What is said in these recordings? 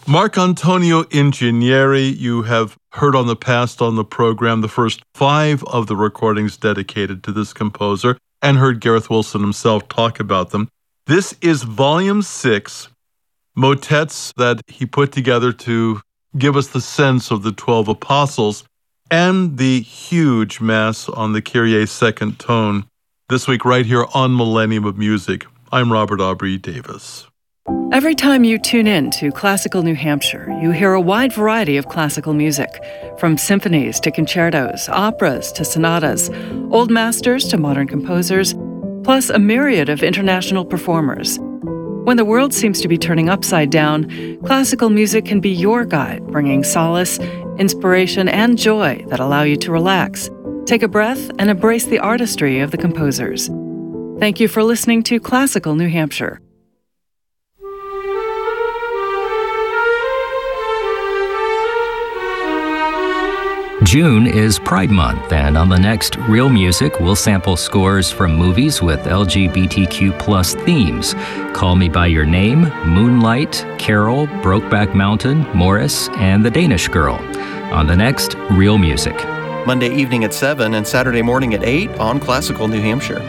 Marcantonio Ingegneri, you have heard on the past on the program the first 5 of the recordings dedicated to this composer and heard Gareth Wilson himself talk about them. This is Volume 6, motets that he put together to give us the sense of the 12 apostles and the huge Mass on the Kyrie second tone. This week right here on Millennium of Music. I'm Robert Aubrey Davis. Every time you tune in to Classical New Hampshire, you hear a wide variety of classical music, from symphonies to concertos, operas to sonatas, old masters to modern composers, plus a myriad of international performers. When the world seems to be turning upside down, classical music can be your guide, bringing solace, inspiration, and joy that allow you to relax, take a breath, and embrace the artistry of the composers. Thank you for listening to Classical New Hampshire. June is Pride Month, and on the next Real Music, we'll sample scores from movies with LGBTQ+ themes. Call Me By Your Name, Moonlight, Carol, Brokeback Mountain, Morris, and The Danish Girl. On the next Real Music. Monday evening at 7 and Saturday morning at 8 on Classical New Hampshire.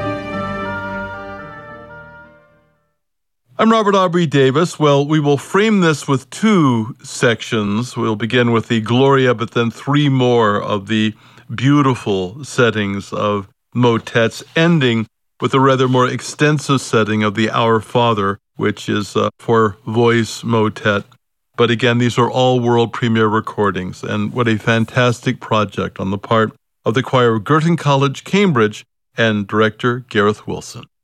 I'm Robert Aubrey Davis. Well, we will frame this with 2 sections. We'll begin with the Gloria, but then 3 more of the beautiful settings of motets, ending with a rather more extensive setting of the Our Father, which is for voice motet. But again, these are all world premiere recordings, and what a fantastic project on the part of the choir of Girton College, Cambridge, and director Gareth Wilson.